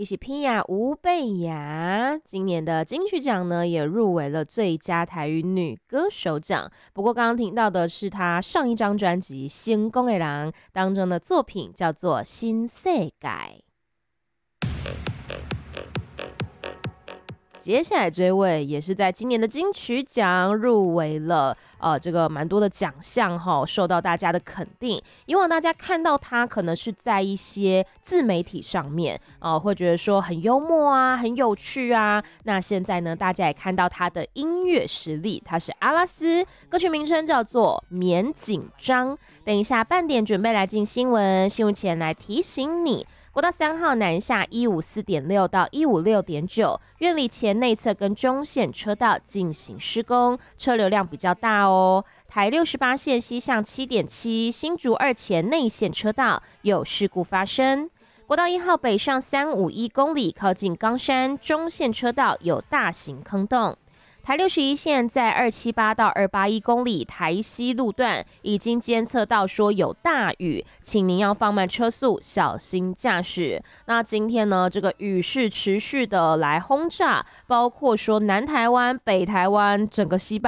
伊是皮亚吴贝雅，今年的金曲奖呢也入围了最佳台语女歌手奖。不过刚刚听到的是她上一张专辑《成功的人》当中的作品，叫做《新世界》。接下来这位也是在今年的金曲奖入围了，这个蛮多的奖项哈，受到大家的肯定。以往大家看到他可能是在一些自媒体上面，会觉得说很幽默啊，很有趣啊。那现在呢，大家也看到他的音乐实力，他是阿拉斯，歌曲名称叫做《免紧张》。等一下半点准备来进新闻，新闻前来提醒你。国道3号南下154.6到156.9，苑里前内侧跟中线车道进行施工，车流量比较大哦。台68线西向7.7，新竹2前内线车道有事故发生。国道1号北上351公里，靠近冈山中线车道有大型坑洞。台61线在278到281公里台西路段已经监测到说有大雨，请您要放慢车速，小心驾驶。那今天呢，这个雨势持续的来轰炸，包括说南台湾、北台湾整个西半